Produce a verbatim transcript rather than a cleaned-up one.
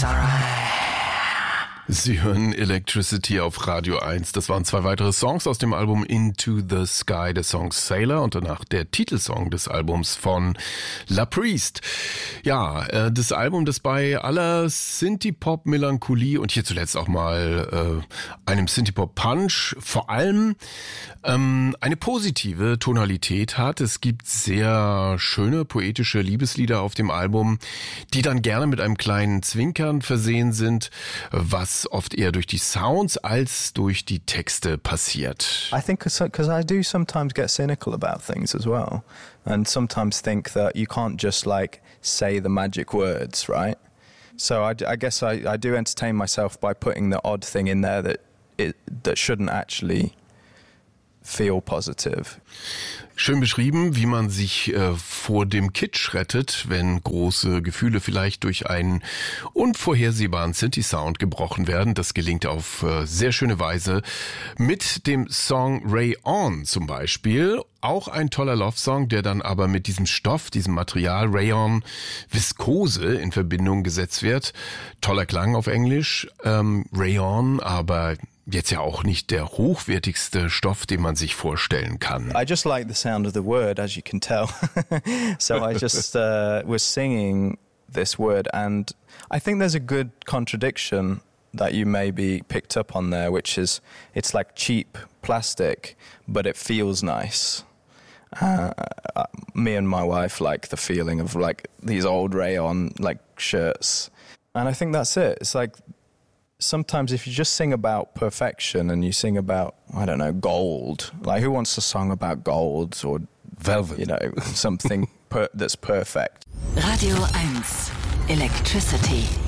It's alright. Sie hören Electricity auf Radio eins. Das waren zwei weitere Songs aus dem Album Into the Sky, der Song Sailor und danach der Titelsong des Albums von La Priest. Ja, das Album, das bei aller Synthie-Pop-Melancholie und hier zuletzt auch mal äh, einem Synthie-Pop-Punch vor allem ähm, eine positive Tonalität hat. Es gibt sehr schöne, poetische Liebeslieder auf dem Album, die dann gerne mit einem kleinen Zwinkern versehen sind, was oft eher durch die Sounds als durch die Texte passiert. I think because I do sometimes get cynical about things as well, and sometimes think that you can't just like say the magic words, right? So I, I guess I, I do entertain myself by putting the odd thing in there that it, that shouldn't actually feel positive. Schön beschrieben, wie man sich äh, vor dem Kitsch rettet, wenn große Gefühle vielleicht durch einen unvorhersehbaren Synthi-Sound gebrochen werden. Das gelingt auf äh, sehr schöne Weise mit dem Song Ray On zum Beispiel. Auch ein toller Love-Song, der dann aber mit diesem Stoff, diesem Material Rayon Viskose in Verbindung gesetzt wird. Toller Klang auf Englisch, ähm, Rayon, aber jetzt ja auch nicht der hochwertigste Stoff, den man sich vorstellen kann. I just like the sound of the word, as you can tell. So I just uh, was singing this word, and I think there's a good contradiction that you maybe picked up on there, which is it's like cheap plastic, but it feels nice. Uh, uh, me and my wife like the feeling of like these old rayon like shirts, and I think that's it. It's like sometimes if you just sing about perfection and you sing about, I don't know, gold, like who wants a song about gold or velvet, you know, something per- that's perfect. Radio eins Electricity.